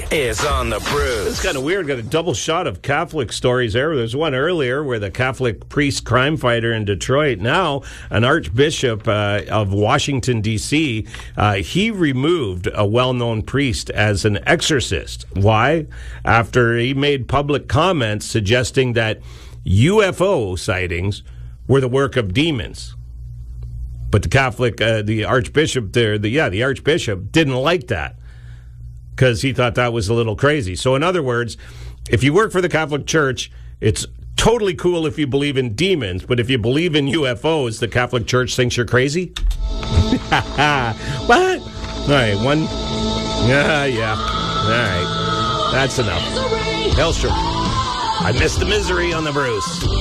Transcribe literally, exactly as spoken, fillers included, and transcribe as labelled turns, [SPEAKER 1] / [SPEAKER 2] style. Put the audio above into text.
[SPEAKER 1] misery is on the Brews.
[SPEAKER 2] It's kind of weird. Got a double shot of Catholic stories there. There's one earlier where the Catholic priest crime fighter in Detroit, now an archbishop uh, of Washington, D C, uh, he removed a well-known priest as an exorcist. Why? After he made public comments suggesting that U F O sightings were the work of demons. But the Catholic, uh, the archbishop there, the yeah, the archbishop didn't like that because he thought that was a little crazy. So in other words, if you work for the Catholic Church, it's totally cool if you believe in demons, but if you believe in U F Os, the Catholic Church thinks you're crazy? What? All right, one. Yeah, yeah. All right. That's enough. Hellstrom. I missed the misery on the Bruce.